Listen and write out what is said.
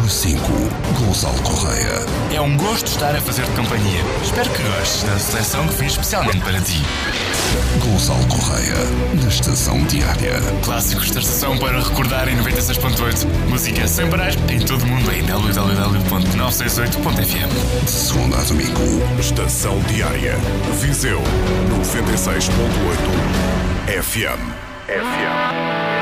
5, Gonçalo Correia. É um gosto estar a fazer-te companhia. Espero que gostes da seleção que fiz especialmente para ti. Gonçalo Correia, na Estação Diária. Clássicos da estação para recordar em 96.8. Música sem parar em todo o mundo em www.968.fm. De segunda a domingo. Estação Diária. Viseu 96.8 FM.